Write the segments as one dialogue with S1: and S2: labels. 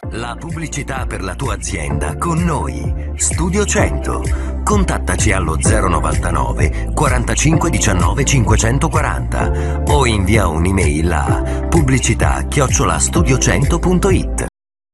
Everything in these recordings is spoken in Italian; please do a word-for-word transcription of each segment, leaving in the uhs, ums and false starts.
S1: La pubblicità per la tua azienda con noi. Studio cento. Contattaci allo zero novantanove quarantacinque diciannove cinquecentoquaranta o invia un'email a pubblicità chiocciola studiocento punto it.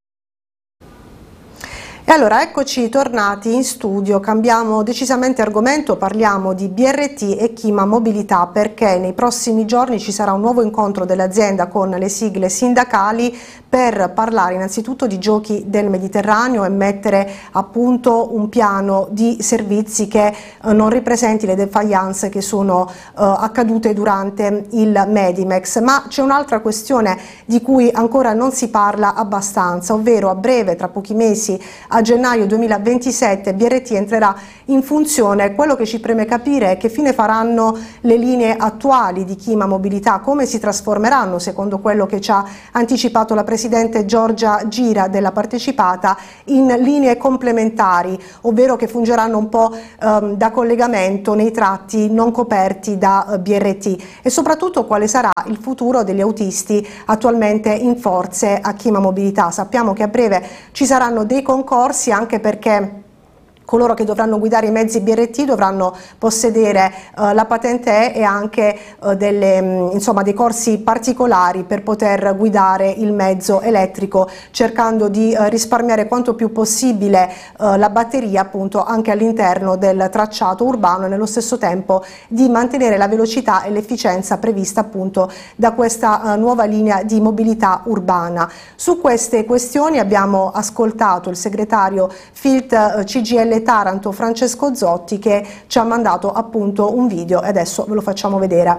S2: E allora eccoci tornati in studio, cambiamo decisamente argomento, parliamo di B R T e Chima Mobilità, perché nei prossimi giorni ci sarà un nuovo incontro dell'azienda con le sigle sindacali per parlare innanzitutto di giochi del Mediterraneo e mettere a punto un piano di servizi che eh, non ripresenti le defaillance che sono eh, accadute durante il Medimex. Ma c'è un'altra questione di cui ancora non si parla abbastanza, ovvero a breve, tra pochi mesi, a gennaio duemilaventisette, B R T entrerà in funzione. Quello che ci preme capire è che fine faranno le linee attuali di Chima Mobilità, come si trasformeranno secondo quello che ci ha anticipato la Presidente Giorgia Gira della Partecipata in linee complementari, ovvero che fungeranno un po' ehm, da collegamento nei tratti non coperti da eh, B R T, e soprattutto quale sarà il futuro degli autisti attualmente in forze a Chima Mobilità. Sappiamo che a breve ci saranno dei concorsi, anche perché coloro che dovranno guidare i mezzi B R T dovranno possedere eh, la patente E e anche eh, delle, mh, insomma, dei corsi particolari per poter guidare il mezzo elettrico, cercando di eh, risparmiare quanto più possibile eh, la batteria, appunto, anche all'interno del tracciato urbano, e nello stesso tempo di mantenere la velocità e l'efficienza prevista appunto da questa eh, nuova linea di mobilità urbana. Su queste questioni abbiamo ascoltato il segretario Filt eh, C G L Taranto Francesco Zotti, che ci ha mandato appunto un video e adesso ve lo facciamo vedere.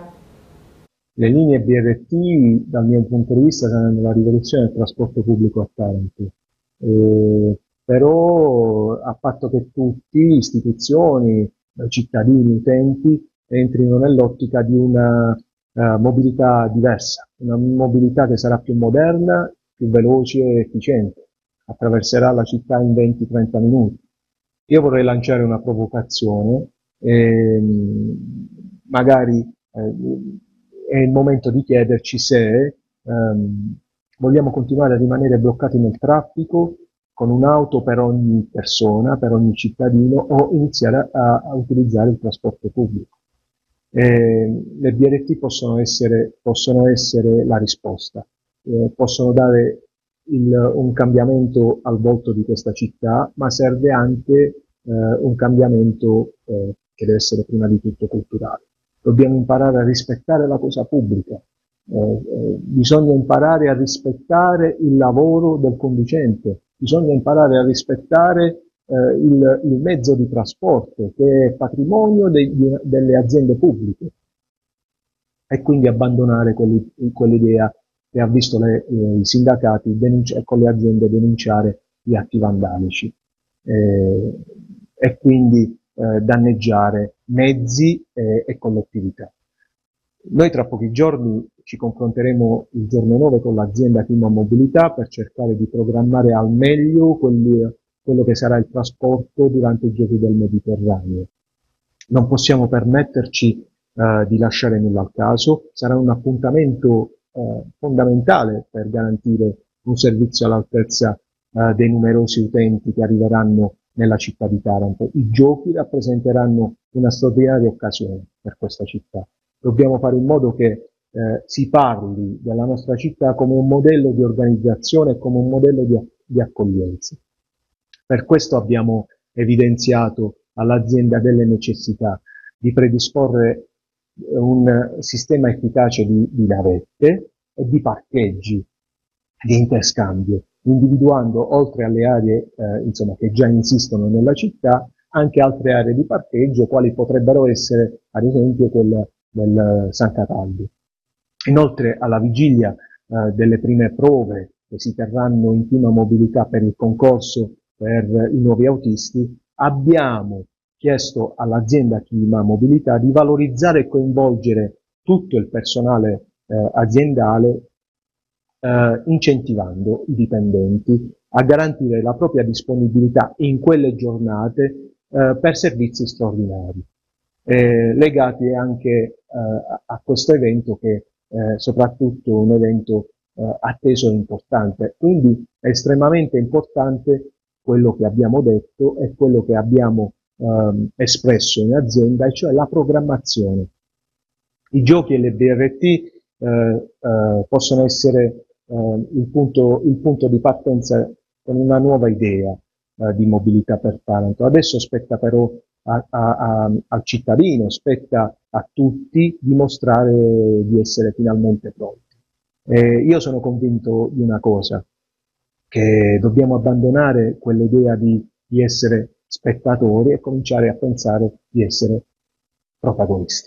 S3: Le linee B R T dal mio punto di vista saranno la rivoluzione del trasporto pubblico a Taranto, eh, però a patto che tutti, istituzioni, cittadini, utenti, entrino nell'ottica di una uh, mobilità diversa, una mobilità che sarà più moderna, più veloce e efficiente, attraverserà la città in venti trenta minuti. Io vorrei lanciare una provocazione, ehm, magari eh, è il momento di chiederci se ehm, vogliamo continuare a rimanere bloccati nel traffico con un'auto per ogni persona, per ogni cittadino, o iniziare a, a utilizzare il trasporto pubblico. Eh, le B R T possono essere, possono essere la risposta, eh, possono dare Il, un cambiamento al volto di questa città, ma serve anche eh, un cambiamento eh, che deve essere prima di tutto culturale. Dobbiamo imparare a rispettare la cosa pubblica, eh, eh, bisogna imparare a rispettare il lavoro del conducente, bisogna imparare a rispettare eh, il, il mezzo di trasporto, che è patrimonio de, di, delle aziende pubbliche, e quindi abbandonare quelli, quell'idea che ha visto le, eh, i sindacati denunciare, con le aziende denunciare gli atti vandalici eh, e quindi eh, danneggiare mezzi eh, e collettività. Noi tra pochi giorni ci confronteremo il giorno nove con l'azienda Chima Mobilità per cercare di programmare al meglio quelli, quello che sarà il trasporto durante i giochi del Mediterraneo. Non possiamo permetterci eh, di lasciare nulla al caso, sarà un appuntamento eh, fondamentale per garantire un servizio all'altezza eh, dei numerosi utenti che arriveranno nella città di Taranto. I giochi rappresenteranno una straordinaria occasione per questa città. Dobbiamo fare in modo che eh, si parli della nostra città come un modello di organizzazione e come un modello di, di accoglienza. Per questo abbiamo evidenziato all'azienda delle necessità di predisporre un sistema efficace di, di navette e di parcheggi di interscambio, individuando, oltre alle aree eh, insomma, che già insistono nella città, anche altre aree di parcheggio, quali potrebbero essere ad esempio quella del San Cataldo. Inoltre, alla vigilia eh, delle prime prove che si terranno in Chima Mobilità per il concorso per i nuovi autisti, abbiamo chiesto all'azienda Chima Mobilità di valorizzare e coinvolgere tutto il personale eh, aziendale, eh, incentivando i dipendenti a garantire la propria disponibilità in quelle giornate eh, per servizi straordinari, eh, legati anche eh, a questo evento, che è soprattutto un evento eh, atteso e importante. Quindi è estremamente importante quello che abbiamo detto e quello che abbiamo ehm, espresso in azienda, e cioè la programmazione. I giochi e le B R T eh, eh, possono essere eh, il punto, il punto di partenza con una nuova idea eh, di mobilità per Taranto. Adesso spetta però a, a, a, al cittadino, spetta a tutti dimostrare di essere finalmente pronti. Eh, io sono convinto di una cosa, che dobbiamo abbandonare quell'idea di, di essere spettatori e cominciare a pensare di essere protagonisti.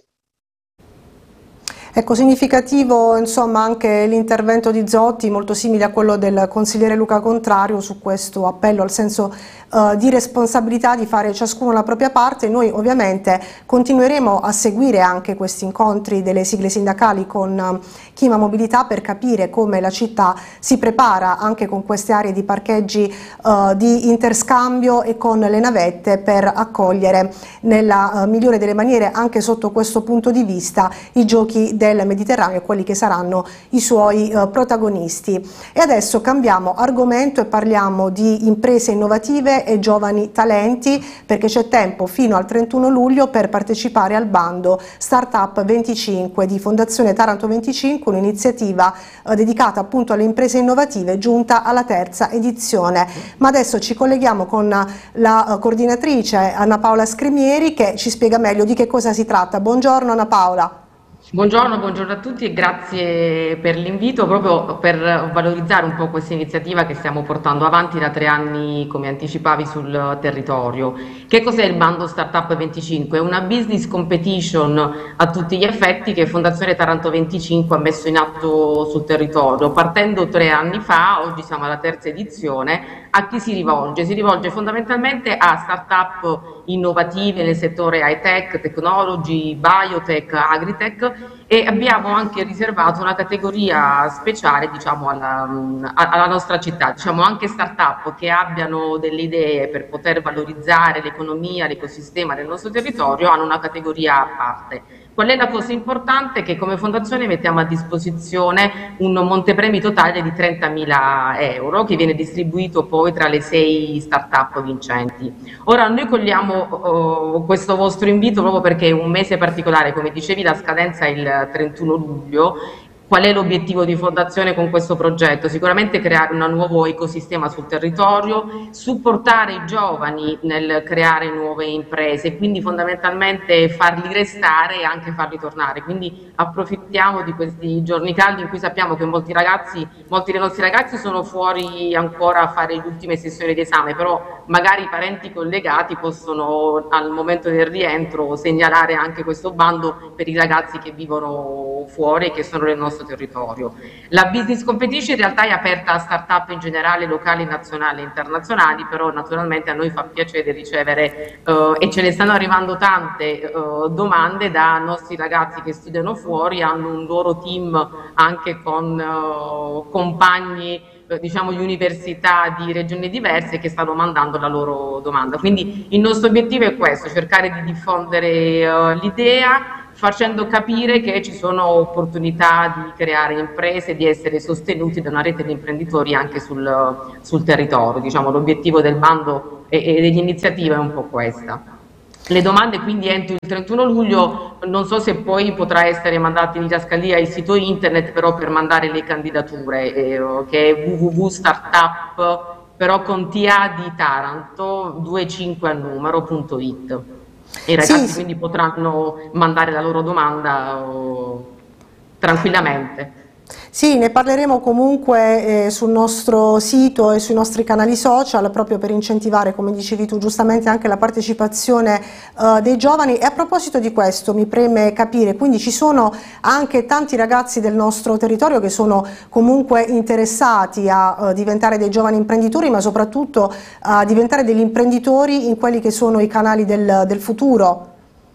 S2: Ecco, significativo insomma anche l'intervento di Zotti, molto simile a quello del consigliere Luca Contrario, su questo appello al senso uh, di responsabilità, di fare ciascuno la propria parte. Noi ovviamente continueremo a seguire anche questi incontri delle sigle sindacali con uh, Chima Mobilità, per capire come la città si prepara anche con queste aree di parcheggi uh, di interscambio e con le navette, per accogliere nella uh, migliore delle maniere, anche sotto questo punto di vista, i giochi del Mediterraneo e quelli che saranno i suoi uh, protagonisti. E adesso cambiamo argomento e parliamo di imprese innovative e giovani talenti, perché c'è tempo fino al trentuno luglio per partecipare al bando Startup venticinque di Fondazione Taranto venticinque, un'iniziativa uh, dedicata appunto alle imprese innovative, giunta alla terza edizione. Ma adesso ci colleghiamo con la uh, coordinatrice Anna Paola Scrimieri, che ci spiega meglio di che cosa si tratta. Buongiorno Anna Paola.
S4: Buongiorno, buongiorno a tutti e grazie per l'invito, proprio per valorizzare un po' questa iniziativa che stiamo portando avanti da tre anni, come anticipavi, sul territorio. Che cos'è il bando Startup venticinque? È una business competition a tutti gli effetti che Fondazione Taranto venticinque ha messo in atto sul territorio. Partendo tre anni fa, oggi siamo alla terza edizione. A chi si rivolge? Si rivolge fondamentalmente a startup innovative nel settore high-tech, technology, biotech, agritech, e abbiamo anche riservato una categoria speciale, diciamo, alla, alla nostra città, diciamo anche startup che abbiano delle idee per poter valorizzare l'economia, l'ecosistema del nostro territorio, hanno una categoria a parte. Qual è la cosa importante? Che come fondazione mettiamo a disposizione un montepremi totale di trentamila euro che viene distribuito poi tra le sei start-up vincenti. Ora noi cogliamo uh, questo vostro invito proprio perché è un mese particolare, come dicevi la scadenza è il trentuno luglio. Qual è l'obiettivo di Fondazione con questo progetto? Sicuramente creare un nuovo ecosistema sul territorio, supportare i giovani nel creare nuove imprese, quindi fondamentalmente farli restare e anche farli tornare. Quindi approfittiamo di questi giorni caldi in cui sappiamo che molti ragazzi, molti dei nostri ragazzi sono fuori ancora a fare le ultime sessioni di esame, però magari i parenti collegati possono al momento del rientro segnalare anche questo bando per i ragazzi che vivono fuori e che sono nel nostro territorio. La business competition in realtà è aperta a start-up in generale, locali, nazionali e internazionali, però naturalmente a noi fa piacere ricevere uh, e ce ne stanno arrivando tante uh, domande da nostri ragazzi che studiano fuori, hanno un loro team anche con uh, compagni uh, diciamo di università di regioni diverse che stanno mandando la loro domanda. Quindi il nostro obiettivo è questo, cercare di diffondere uh, l'idea, facendo capire che ci sono opportunità di creare imprese, di essere sostenuti da una rete di imprenditori anche sul, sul territorio. Diciamo, l'obiettivo del bando e, e dell'iniziativa è un po' questa. Le domande quindi entro il trentuno luglio, non so se poi potrà essere mandato in didascalia il sito internet, però per mandare le candidature, eh, che è w w w punto startup, però con T A di Taranto, venticinque a numero punto it. I ragazzi sì, quindi sì. potranno mandare la loro domanda oh, tranquillamente.
S2: Sì, ne parleremo comunque eh, sul nostro sito e sui nostri canali social, proprio per incentivare, come dicevi tu giustamente, anche la partecipazione eh, dei giovani. E a proposito di questo mi preme capire, quindi ci sono anche tanti ragazzi del nostro territorio che sono comunque interessati a eh, diventare dei giovani imprenditori, ma soprattutto a diventare degli imprenditori in quelli che sono i canali del, del futuro.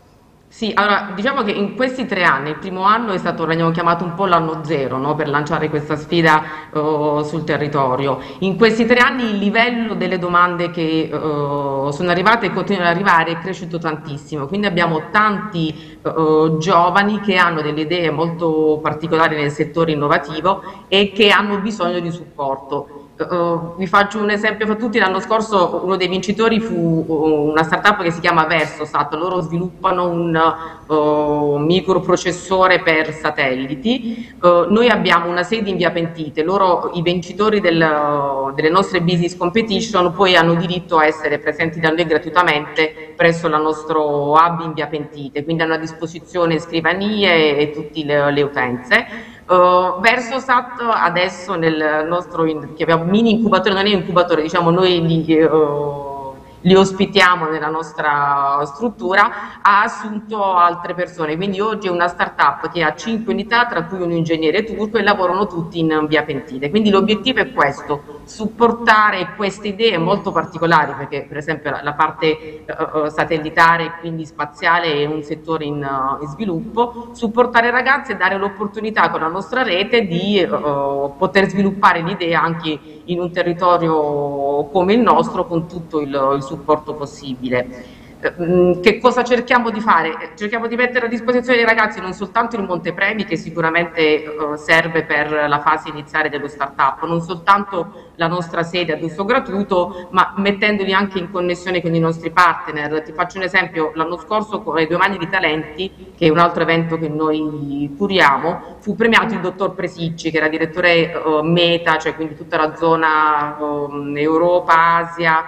S4: Sì, allora diciamo che in questi tre anni, il primo anno è stato, l'abbiamo chiamato un po' l'anno zero, no? Per lanciare questa sfida eh, sul territorio. In questi tre anni il livello delle domande che eh, sono arrivate e continuano ad arrivare è cresciuto tantissimo, quindi abbiamo tanti eh, giovani che hanno delle idee molto particolari nel settore innovativo e che hanno bisogno di supporto. Uh, vi faccio un esempio per tutti: l'anno scorso uno dei vincitori fu uh, una startup che si chiama Versosat. Loro sviluppano un uh, microprocessore per satelliti. Uh, noi abbiamo una sede in via Pentite. Loro, i vincitori del, uh, delle nostre business competition, poi hanno diritto a essere presenti da noi gratuitamente presso il nostro hub in via Pentite, quindi hanno a disposizione scrivanie e tutte le, le utenze. Uh, Versosat adesso nel nostro in, che abbiamo mini incubatore, non è un incubatore, diciamo noi li, uh, li ospitiamo nella nostra struttura, ha assunto altre persone, quindi oggi è una startup che ha cinque unità, tra cui un ingegnere turco, e lavorano tutti in via Pentite. Quindi l'obiettivo è questo: supportare queste idee molto particolari, perché per esempio la, la parte uh, satellitare e quindi spaziale è un settore in, uh, in sviluppo, supportare i ragazzi e dare l'opportunità con la nostra rete di uh, poter sviluppare l'idea anche in un territorio come il nostro, con tutto il, il supporto possibile. Che cosa cerchiamo di fare? Cerchiamo di mettere a disposizione dei ragazzi non soltanto il montepremi, che sicuramente uh, serve per la fase iniziale dello startup, non soltanto la nostra sede ad uso gratuito, ma mettendoli anche in connessione con i nostri partner. Ti faccio un esempio: l'anno scorso con le Due Mani di Talenti, che è un altro evento che noi curiamo, fu premiato il dottor Presicci, che era direttore uh, Meta, cioè quindi tutta la zona uh, Europa, Asia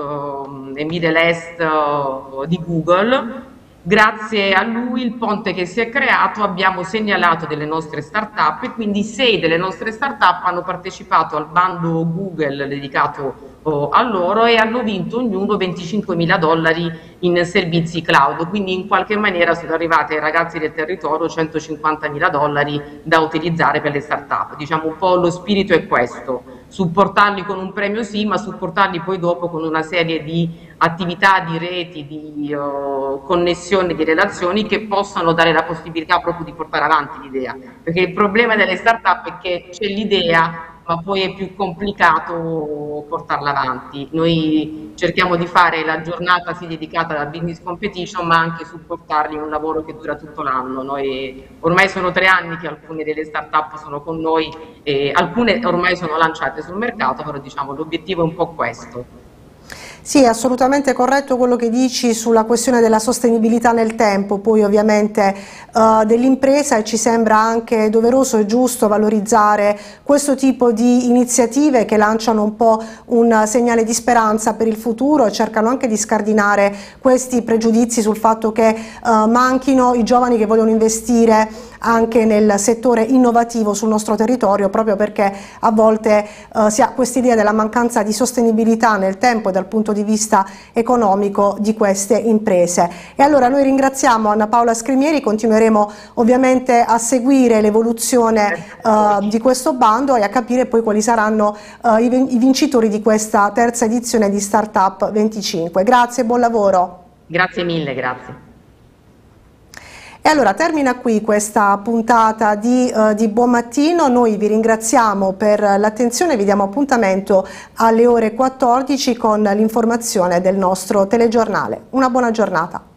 S4: Uh, e Middle East uh, di Google. Grazie a lui, il ponte che si è creato, abbiamo segnalato delle nostre start-up, e quindi sei delle nostre start-up hanno partecipato al bando Google dedicato uh, a loro e hanno vinto ognuno venticinquemila dollari in servizi cloud. Quindi in qualche maniera sono arrivate ai ragazzi del territorio centocinquantamila dollari da utilizzare per le start-up. Diciamo un po' lo spirito è questo: supportarli con un premio sì, ma supportarli poi dopo con una serie di attività, di reti, di uh, connessioni, di relazioni che possano dare la possibilità proprio di portare avanti l'idea. Perché il problema delle start-up è che c'è l'idea, ma poi è più complicato portarla avanti. Noi cerchiamo di fare la giornata sì dedicata alla business competition, ma anche supportarli in un lavoro che dura tutto l'anno. Noi ormai sono tre anni che alcune delle start-up sono con noi, e alcune ormai sono lanciate sul mercato, però diciamo l'obiettivo è un po' questo.
S2: Sì, è assolutamente corretto quello che dici sulla questione della sostenibilità nel tempo, poi ovviamente uh, dell'impresa, e ci sembra anche doveroso e giusto valorizzare questo tipo di iniziative che lanciano un po' un segnale di speranza per il futuro e cercano anche di scardinare questi pregiudizi sul fatto che uh, manchino i giovani che vogliono investire anche nel settore innovativo sul nostro territorio, proprio perché a volte uh, si ha quest'idea della mancanza di sostenibilità nel tempo e dal punto di vista economico di queste imprese. E allora noi ringraziamo Anna Paola Scrimieri, continueremo ovviamente a seguire l'evoluzione uh, di questo bando e a capire poi quali saranno uh, i, i vincitori di questa terza edizione di Startup venticinque. Grazie, buon lavoro.
S4: Grazie mille, grazie.
S2: E allora termina qui questa puntata di, uh, di Buon Mattino. Noi vi ringraziamo per l'attenzione, vi diamo appuntamento alle ore quattordici con l'informazione del nostro telegiornale. Una buona giornata.